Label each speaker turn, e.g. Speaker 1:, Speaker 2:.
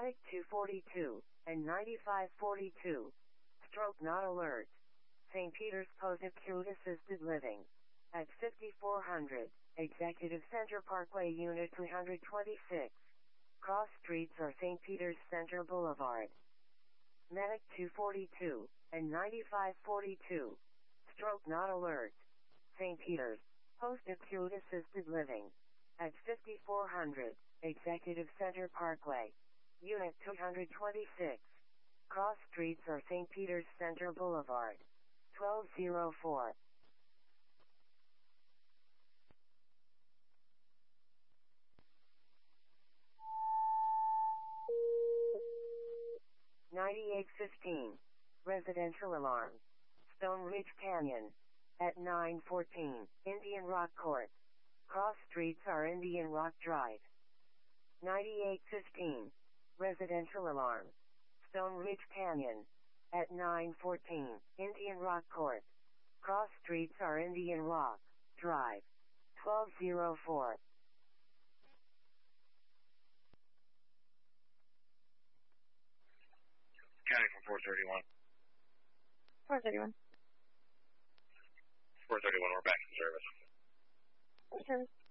Speaker 1: Medic 242 and 9542. Stroke not alert. St. Peter's Post-Acute Assisted Living. At 5400, Executive Center Parkway Unit 226. Cross streets are St. Peter's Center Boulevard. Medic 242 and 9542. Stroke not alert. St. Peter's Post-Acute Assisted Living. At 5400, Executive Center Parkway. Unit 226. Cross streets are St. Peter's Center Boulevard. 1204. $98.15. Residential alarm. Stone Ridge Canyon. At 914, Indian Rock Court. Cross streets are Indian Rock Drive. $98.15. Residential alarm. Stone Ridge Canyon. At 914, Indian Rock Court. Cross streets are Indian Rock Drive. 1204.
Speaker 2: County from 431.
Speaker 3: 431.
Speaker 2: 431, we're back in service.
Speaker 3: Service.